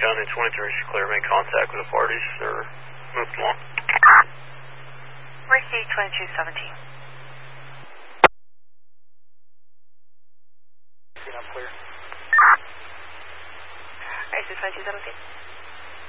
County 23 is clear. Make contact with the parties or move along. Mercy 2217. I'm clear. Mercy 2217.